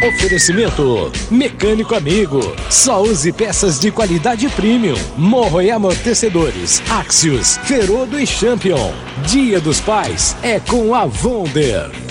Oferecimento Mecânico Amigo. Só use peças de qualidade premium. Morro e amortecedores, Axios, Ferodo e Champion. Dia dos Pais é com a Wonder.